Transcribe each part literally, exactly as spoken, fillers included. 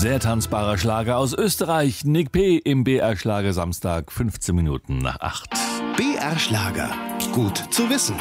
Sehr tanzbarer Schlager aus Österreich. Nick P. im B R Schlager Samstag, fünfzehn Minuten nach acht. B R Schlager. Gut zu wissen.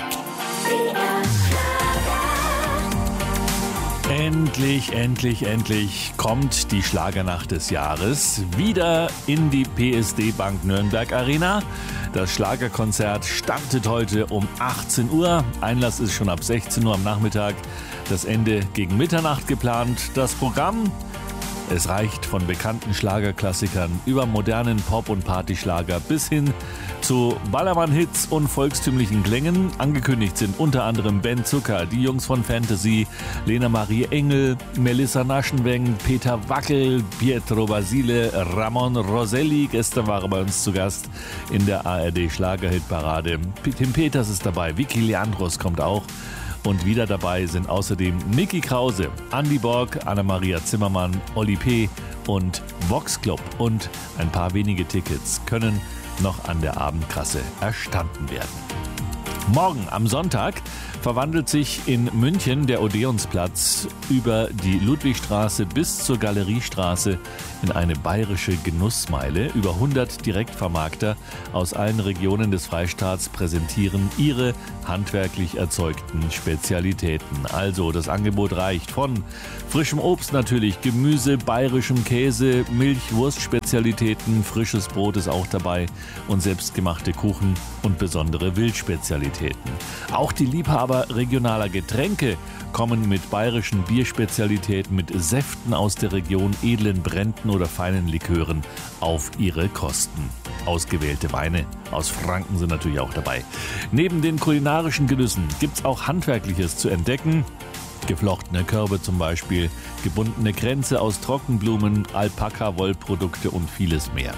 Endlich, endlich, endlich kommt die Schlagernacht des Jahres wieder in die P S D Bank Nürnberg Arena. Das Schlagerkonzert startet heute um achtzehn Uhr. Einlass ist schon ab sechzehn Uhr am Nachmittag. Das Ende gegen Mitternacht geplant. Das Programm: Es reicht von bekannten Schlagerklassikern über modernen Pop- und Partyschlager bis hin zu Ballermann-Hits und volkstümlichen Klängen. Angekündigt sind unter anderem Ben Zucker, die Jungs von Fantasy, Lena Marie Engel, Melissa Naschenweng, Peter Wackel, Pietro Basile, Ramon Roselli. Gestern war er bei uns zu Gast in der A R D Schlagerhitparade. Tim Peters ist dabei, Vicky Leandros kommt auch. Und wieder dabei sind außerdem Micky Krause, Andi Borg, Anna-Maria Zimmermann, Oli P. und Vox Club. Und ein paar wenige Tickets können noch an der Abendkasse erstanden werden. Morgen am Sonntag verwandelt sich in München der Odeonsplatz über die Ludwigstraße bis zur Galeriestraße in eine bayerische Genussmeile. Über hundert Direktvermarkter aus allen Regionen des Freistaats präsentieren ihre handwerklich erzeugten Spezialitäten. Also das Angebot reicht von frischem Obst natürlich, Gemüse, bayerischem Käse, Milch, Wurstspezialitäten, frisches Brot ist auch dabei und selbstgemachte Kuchen und besondere Wildspezialitäten. Auch die Liebhaber regionaler Getränke kommen mit bayerischen Bierspezialitäten, mit Säften aus der Region, edlen Bränden oder feinen Likören auf ihre Kosten. Ausgewählte Weine aus Franken sind natürlich auch dabei. Neben den kulinarischen Genüssen gibt es auch Handwerkliches zu entdecken. Geflochtene Körbe zum Beispiel, gebundene Kränze aus Trockenblumen, Alpaka-Wollprodukte und vieles mehr.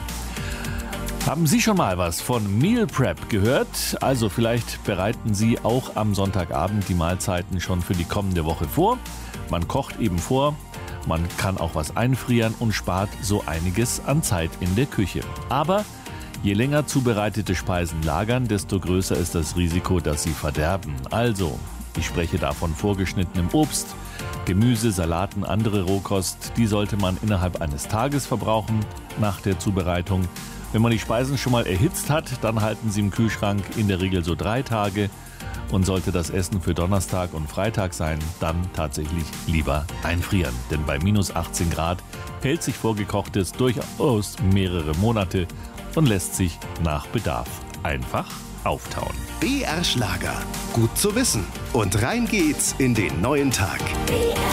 Haben Sie schon mal was von Meal Prep gehört? Also vielleicht bereiten Sie auch am Sonntagabend die Mahlzeiten schon für die kommende Woche vor. Man kocht eben vor, man kann auch was einfrieren und spart so einiges an Zeit in der Küche. Aber je länger zubereitete Speisen lagern, desto größer ist das Risiko, dass sie verderben. Also, ich spreche da von vorgeschnittenem Obst, Gemüse, Salaten, andere Rohkost. Die sollte man innerhalb eines Tages verbrauchen nach der Zubereitung. Wenn man die Speisen schon mal erhitzt hat, dann halten sie im Kühlschrank in der Regel so drei Tage. Und sollte das Essen für Donnerstag und Freitag sein, dann tatsächlich lieber einfrieren. Denn bei minus achtzehn Grad hält sich Vorgekochtes durchaus mehrere Monate und lässt sich nach Bedarf einfach auftauen. B R Schlager. Gut zu wissen. Und rein geht's in den neuen Tag.